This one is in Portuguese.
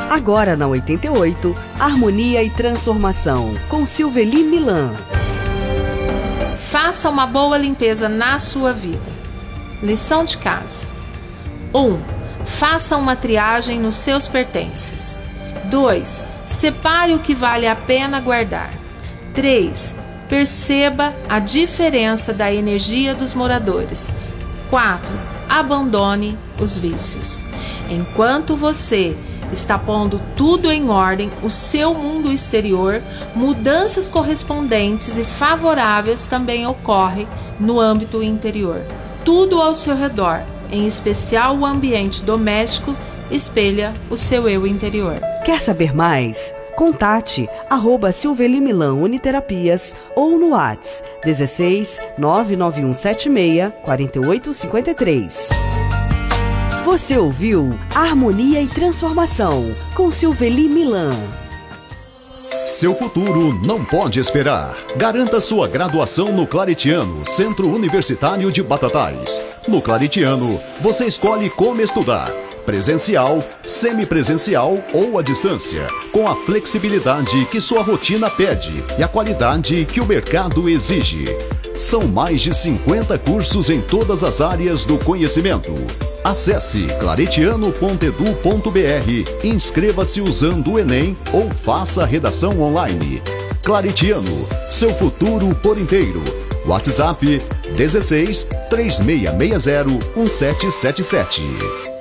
Agora na 88, Harmonia e Transformação, com Silveli Milan. Faça uma boa limpeza na sua vida. Lição de casa. 1. Faça uma triagem nos seus pertences. 2. Separe o que vale a pena guardar. 3. Perceba a diferença da energia dos moradores. 4. Abandone os vícios. Enquanto você está pondo tudo em ordem, o seu mundo exterior, mudanças correspondentes e favoráveis também ocorrem no âmbito interior. Tudo ao seu redor, em especial o ambiente doméstico, espelha o seu eu interior. Quer saber mais? Contate @Silveli Milan Uniterapias ou no WhatsApp 16 99176 4853. Você ouviu Harmonia e Transformação, com Silveli Milan. Seu futuro não pode esperar. Garanta sua graduação no Claretiano, Centro Universitário de Batatais. No Claretiano, você escolhe como estudar: presencial, semipresencial ou à distância, com a flexibilidade que sua rotina pede e a qualidade que o mercado exige. São mais de 50 cursos em todas as áreas do conhecimento. Acesse claretiano.edu.br, inscreva-se usando o Enem ou faça a redação online. Claretiano, seu futuro por inteiro. WhatsApp 16 3660 1777.